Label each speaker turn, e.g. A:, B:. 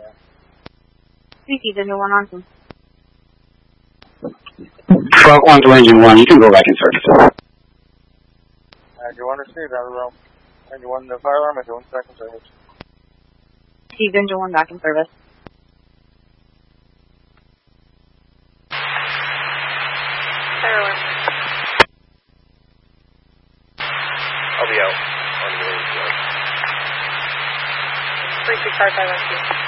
A: CT Engine 1 on.
B: Truck 1 to Engine 1, you can go back in service.
C: Engine 1 received, out of the room. Engine 1, the fire alarm, Engine 1 back in service.
A: CT Engine 1 back in service.
D: Fire alarm.
E: I'll be out on the way.
D: Please be card by rescue.